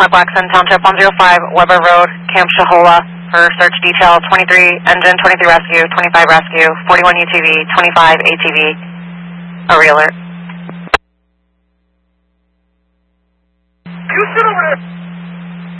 Mark Waxon, Township 105, Weber Road, Camp Shahola, for search detail 23 engine, 23 rescue, 25 rescue, 41 UTV, 25 ATV. A realer. You sit over there.